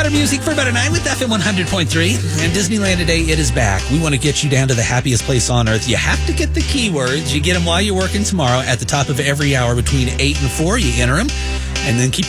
Better music for a better night with FM 100.3. And Disneyland today, it is back. We want to get you down to the happiest place on earth. You have to get the keywords. You get them while you're working tomorrow at the top of every hour between 8 and 4. You enter them and then keep